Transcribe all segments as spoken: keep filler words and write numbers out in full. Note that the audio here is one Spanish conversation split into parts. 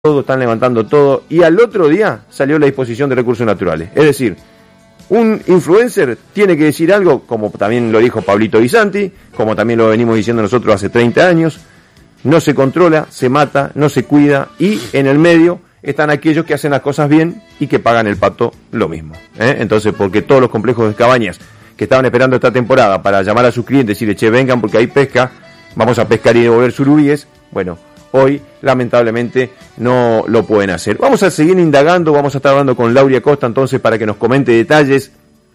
todo, están levantando todo, y al otro día salió la disposición de recursos naturales. Es decir, un influencer tiene que decir algo, como también lo dijo Pablito Guisanti, como también lo venimos diciendo nosotros hace treinta años, no se controla, se mata, no se cuida, y en el medio están aquellos que hacen las cosas bien y que pagan el pato lo mismo, ¿eh? Entonces, porque todos los complejos de cabañas que estaban esperando esta temporada para llamar a sus clientes y decirle, che, vengan porque hay pesca, vamos a pescar y devolver surubíes, bueno, hoy lamentablemente no lo pueden hacer. Vamos a seguir indagando, vamos a estar hablando con Lauria Costa entonces para que nos comente detalles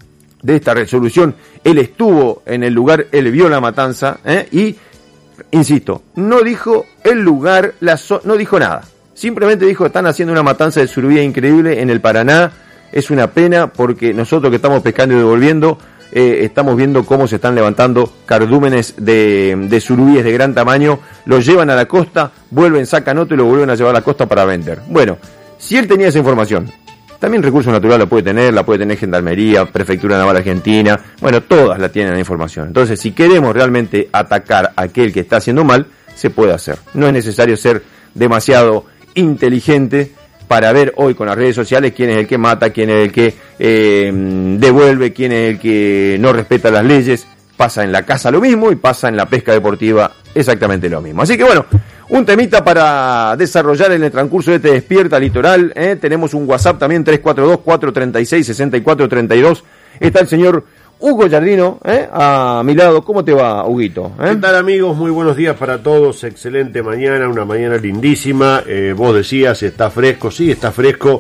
de esta resolución. Él estuvo en el lugar, él vio la matanza, ¿eh? y, insisto, no dijo el lugar, la so- no dijo nada. Simplemente dijo que están haciendo una matanza de surubía increíble en el Paraná. Es una pena porque nosotros que estamos pescando y devolviendo, Eh, estamos viendo cómo se están levantando cardúmenes de, de surubíes de gran tamaño, los llevan a la costa, vuelven, sacan otro y lo vuelven a llevar a la costa para vender. Bueno, si él tenía esa información, también Recursos Naturales la puede tener, la puede tener Gendarmería, Prefectura Naval Argentina, bueno, todas la tienen la información. Entonces, si queremos realmente atacar a aquel que está haciendo mal, se puede hacer. No es necesario ser demasiado inteligente para ver hoy con las redes sociales quién es el que mata, quién es el que eh, devuelve, quién es el que no respeta las leyes. Pasa en la caza lo mismo y pasa en la pesca deportiva exactamente lo mismo. Así que bueno, un temita para desarrollar en el transcurso de este Despierta Litoral. ¿eh? Tenemos un WhatsApp también, tres cuatro dos, cuatro tres seis, seis cuatro tres dos. Está el señor Hugo Giardino, ¿eh? a mi lado. ¿Cómo te va, Huguito? ¿Eh? ¿Qué tal, amigos? Muy buenos días para todos. Excelente mañana, una mañana lindísima. Eh, vos decías, está fresco. Sí, está fresco,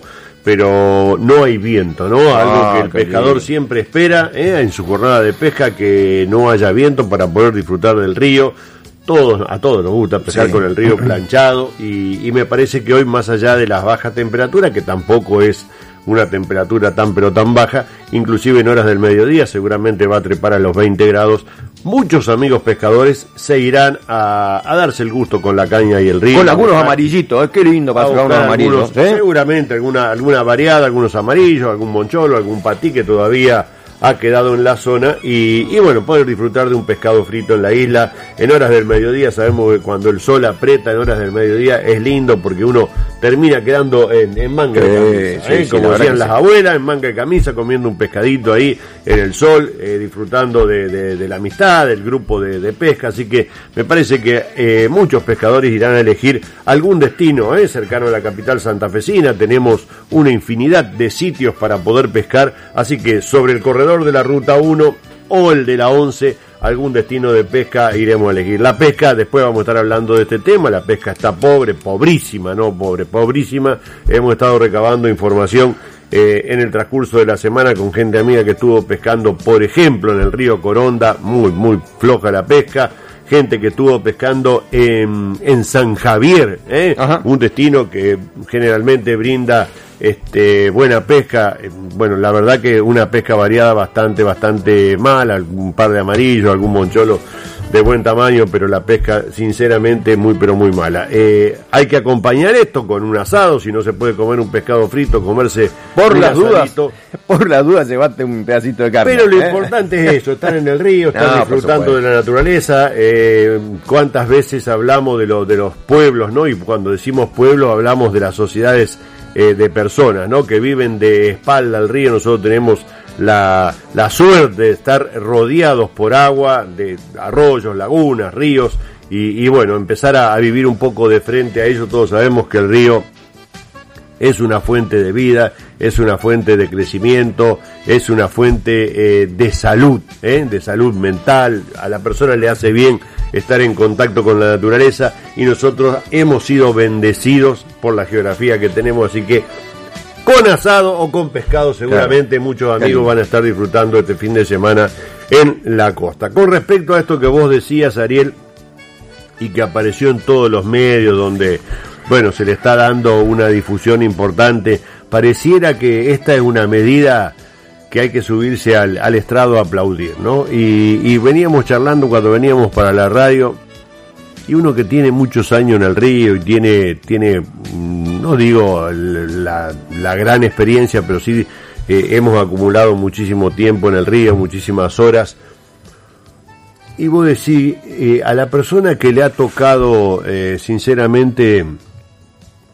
pero no hay viento, ¿no? Ah, Algo que el pescador lindo. siempre espera ¿eh? en su jornada de pesca, que no haya viento para poder disfrutar del río. Todos, a todos nos gusta pescar Sí. con el río planchado y, y me parece que hoy, más allá de las bajas temperaturas, que tampoco es una temperatura tan pero tan baja, inclusive en horas del mediodía seguramente va a trepar a los veinte grados, muchos amigos pescadores se irán a, a darse el gusto con la caña y el río. Con algunos buscar, amarillitos, ¿eh? Qué lindo para sacar unos amarillos. algunos, ¿eh? Seguramente alguna, alguna variada, algunos amarillos, algún moncholo, algún patí que todavía ha quedado en la zona y, y bueno, poder disfrutar de un pescado frito en la isla en horas del mediodía. Sabemos que cuando el sol aprieta en horas del mediodía es lindo porque uno termina quedando en, en manga de Eh, camisa, sí, ¿eh? sí, como la decían verdad las que sí. abuelas, en manga de camisa, comiendo un pescadito ahí en el sol, eh, disfrutando de, de, de la amistad, del grupo de, de pesca. Así que me parece que eh, muchos pescadores irán a elegir algún destino ¿eh? cercano a la capital santafesina. Tenemos una infinidad de sitios para poder pescar, así que sobre el corredor de la ruta uno o el de la once, algún destino de pesca iremos a elegir. La pesca, después vamos a estar hablando de este tema, la pesca está pobre, pobrísima, no pobre, pobrísima. Hemos estado recabando información eh, en el transcurso de la semana con gente amiga que estuvo pescando, por ejemplo, en el río Coronda, muy, muy floja la pesca. Gente que estuvo pescando en, en San Javier, ¿eh? un destino que generalmente brinda este buena pesca. Bueno, la verdad que una pesca variada bastante, bastante mala, algún par de amarillos, algún moncholo de buen tamaño, pero la pesca sinceramente muy pero muy mala. Eh, hay que acompañar esto con un asado, si no se puede comer un pescado frito, comerse Por un las dudas, asadito. por las dudas, llevate un pedacito de carne. Pero lo ¿eh? importante es eso, estar en el río, estar No, por disfrutando supuesto. de la naturaleza. Eh, cuántas veces hablamos de, lo, de los pueblos, ¿no? Y cuando decimos pueblos hablamos de las sociedades eh, de personas, ¿no? Que viven de espalda al río. Nosotros tenemos la, la suerte de estar rodeados por agua, de arroyos, lagunas, ríos, y, y bueno, empezar a, a vivir un poco de frente a ello. Todos sabemos que el río es una fuente de vida, es una fuente de crecimiento, es una fuente eh, de salud, ¿eh? de salud mental. A la persona le hace bien estar en contacto con la naturaleza y nosotros hemos sido bendecidos por la geografía que tenemos, así que con asado o con pescado seguramente claro. muchos amigos claro. van a estar disfrutando este fin de semana en la costa. Con respecto a esto que vos decías, Ariel, y que apareció en todos los medios donde, bueno, se le está dando una difusión importante, pareciera que esta es una medida que hay que subirse al, al estrado a aplaudir, ¿no? Y, y veníamos charlando cuando veníamos para la radio, y uno que tiene muchos años en el río y tiene, tiene no digo la, la gran experiencia, pero sí eh, hemos acumulado muchísimo tiempo en el río, muchísimas horas. Y vos decís, eh, a la persona que le ha tocado, eh, sinceramente,